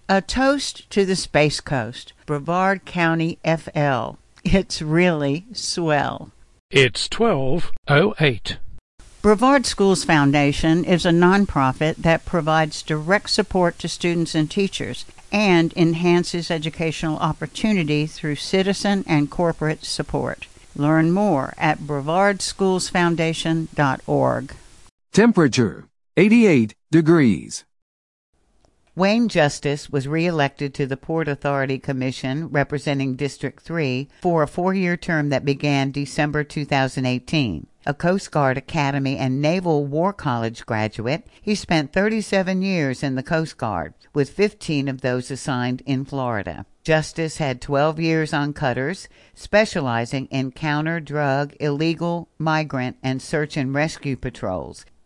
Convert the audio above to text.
A toast to the Space Coast, Brevard County, FL. It's really swell. It's 12:08. Brevard Schools Foundation is a nonprofit that provides direct support to students and teachers and enhances educational opportunity through citizen and corporate support. Learn more at brevardschoolsfoundation.org. Temperature 88 degrees. Wayne Justice was re-elected to the Port Authority Commission representing District 3 for a 4-year term that began December 2018. A Coast Guard Academy and Naval War College graduate, he spent 37 years in the Coast Guard, with 15 of those assigned in Florida. Justice had 12 years on cutters, specializing in counter-drug, illegal, migrant, and search and rescue patrols.